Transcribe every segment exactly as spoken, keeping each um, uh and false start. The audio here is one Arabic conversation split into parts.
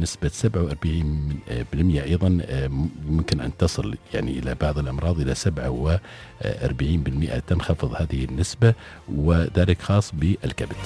بنسبة سبعة وأربعين بالمئة أيضا ممكن أن تصل يعني إلى بعض الأمراض إلى سبعة وأربعين بالمئة تنخفض هذه النسبة، وذلك خاص بالكبد.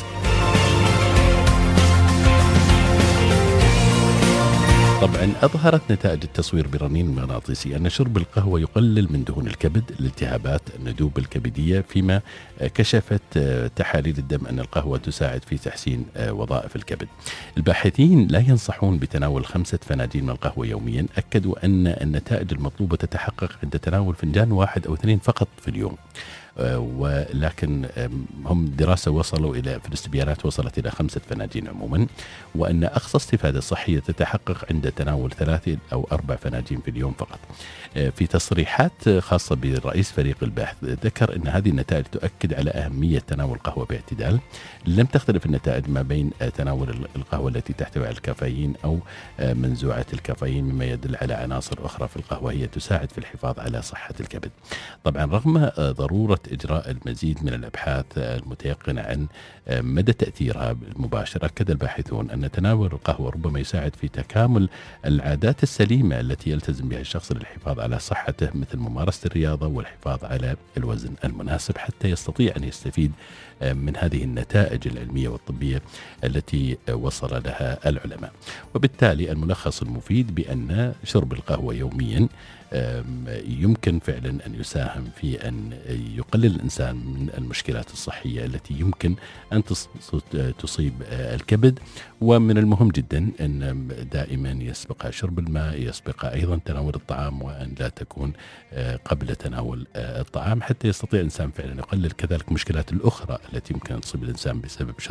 طبعا أظهرت نتائج التصوير بالرنين المغناطيسي أن شرب القهوة يقلل من دهون الكبد، الالتهابات، الندوب الكبدية، فيما كشفت تحاليل الدم أن القهوة تساعد في تحسين وظائف الكبد. الباحثين لا ينصحون بتناول خمسة فناجين من القهوة يوميا، أكدوا أن النتائج المطلوبة تتحقق عند تناول فنجان واحد أو اثنين فقط في اليوم. ولكن هم دراسة وصلوا إلى في الاستبيانات وصلت إلى خمسة فناجين عموما، وأن أقصى استفادة صحية تتحقق عند تناول ثلاثة أو أربع فناجين في اليوم فقط. في تصريحات خاصة برئيس فريق البحث ذكر أن هذه النتائج تؤكد على أهمية تناول قهوة باعتدال. لم تختلف النتائج ما بين تناول القهوة التي تحتوي على الكافيين أو منزوعة الكافيين، مما يدل على عناصر أخرى في القهوة هي تساعد في الحفاظ على صحة الكبد. طبعا رغم ضرورة إجراء المزيد من الأبحاث المتيقنة عن مدى تأثيرها المباشر، أكد الباحثون أن تناول القهوة ربما يساعد في تكامل العادات السليمة التي يلتزم بها الشخص للحفاظ على صحته، مثل ممارسة الرياضة والحفاظ على الوزن المناسب، حتى يستطيع أن يستفيد من هذه النتائج العلمية والطبية التي وصل لها العلماء. وبالتالي الملخص المفيد بأن شرب القهوة يوميا يمكن فعلا أن يساهم في أن يقلل الإنسان من المشكلات الصحية التي يمكن أن تصيب الكبد. ومن المهم جدا أن دائما يسبقها شرب الماء، يسبقها أيضا تناول الطعام، وأن لا تكون قبل تناول الطعام، حتى يستطيع الإنسان فعلا يقلل كذلك المشكلات الأخرى التي يمكن أن تصيب الإنسان بسبب شرب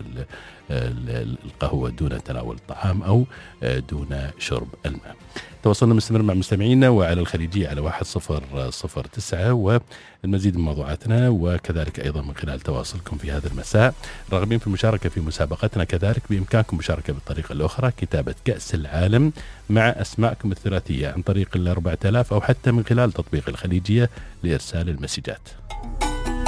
القهوة دون تناول الطعام أو دون شرب الماء. تواصلنا مستمر مع مستمعينا وعلى الخليجية على واحد صفر صفر تسعة، والمزيد من موضوعاتنا وكذلك أيضا من خلال تواصلكم في هذا المساء. راغبين في المشاركة في مسابقتنا كذلك بإمكانكم المشاركة بالطريقة الأخرى، كتابة كأس العالم مع أسماءكم الثلاثية عن طريق الأربعة آلاف أو حتى من خلال تطبيق الخليجية لإرسال المسجات.